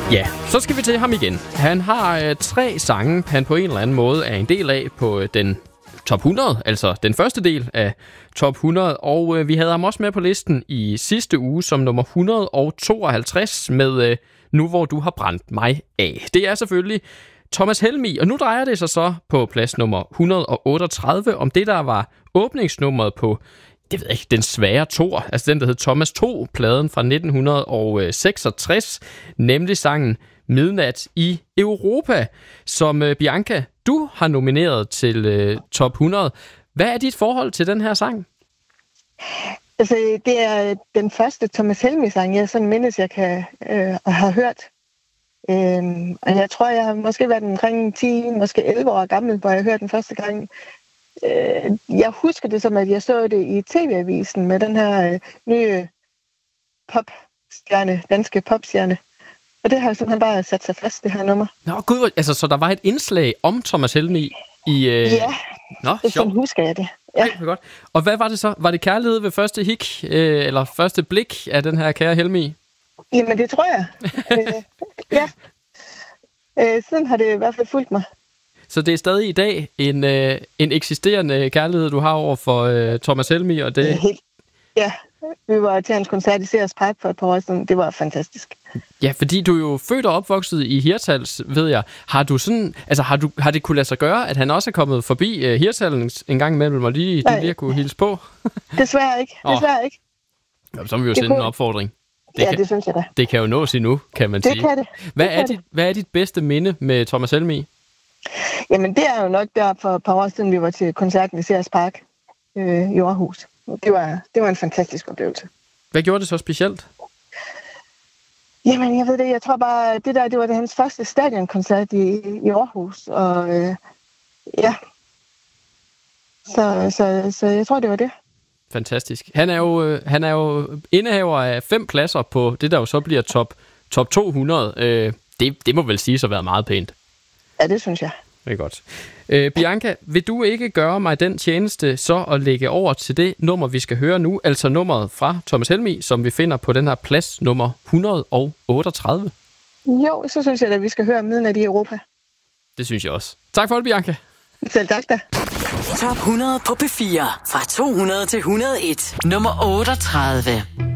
Ja, så skal vi til ham igen. Han har 3 sange, han på en eller anden måde er en del af på den top 100, altså den første del af top 100. Og vi havde ham også med på listen i sidste uge som nummer 152 med Nu hvor du har brændt mig af. Det er selvfølgelig Thomas Helmig, og nu drejer det sig så på plads nummer 138 om det, der var åbningsnummeret på, det ved jeg ikke, den svære toer, altså den, der hed Thomas 2-pladen fra 1966, nemlig sangen Midnat i Europa, som Bianca, du har nomineret til top 100. Hvad er dit forhold til den her sang? Altså, det er den første Thomas Helmig-sang, jeg sådan mindes, jeg kan have hørt. Og jeg tror, jeg har måske været omkring 10, måske 11 år gammel, hvor jeg hørte den første gang. Jeg husker det som, at jeg så det i TV-avisen med den her nye popstjerne, danske popstjerne. Og det har simpelthen bare sat sig fast, det her nummer. Nå gud, altså så der var et indslag om Thomas Helmig i... Ja, Nå, sådan husker jeg det. Ja. Ej, godt. Og hvad var det så? Var det kærlighed ved første hik, eller første blik af den her kære Helmig? Jamen, det tror jeg. Ja. Siden har det i hvert fald fulgt mig. Så det er stadig i dag en eksisterende kærlighed, du har over for Thomas Helmig, og det... Ja, vi var til hans koncert i Sears Park for et par år siden. Det var fantastisk. Ja, fordi du er jo født og opvokset i Hirtshals, ved jeg. Har du sådan, altså har det kunne lade sig gøre, at han også er kommet forbi Hirtshals en gang imellem, og lige kunne hilse på? Desværre ikke. Jamen, så må vi jo sende en opfordring. Det synes jeg da. Det kan jo nås endnu, kan man sige. Det kan det. Hvad er dit bedste minde med Thomas Helmig? Jamen, det er jo nok der for et par år siden, vi var til koncerten i Sears Park i Aarhus. Det var en fantastisk oplevelse. Hvad gjorde det så specielt? Jamen, jeg ved det. Jeg tror bare, det var hans første stadionkoncert i Aarhus. Og ja. Så jeg tror, det var det. Fantastisk. Han er jo indehaver af 5 pladser på det, der jo så bliver top 200. Det må vel sige så været meget pænt. Ja, det synes jeg. Det er godt. Bianca, vil du ikke gøre mig den tjeneste så at lægge over til det nummer, vi skal høre nu, altså nummeret fra Thomas Helmig, som vi finder på den her plads nummer 138? Jo, så synes jeg, at vi skal høre Midnat i Europa. Det synes jeg også. Tak for det, Bianca. Selv tak da. Top 100 på P4 fra 200 til 101. Nummer 38.